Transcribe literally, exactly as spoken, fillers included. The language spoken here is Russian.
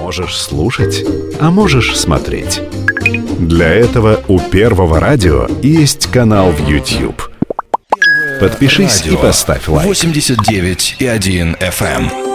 Можешь слушать, а можешь смотреть. Для этого у Первого радио есть канал в YouTube. Подпишись Радио и поставь лайк. восемьдесят девять и один эф эм.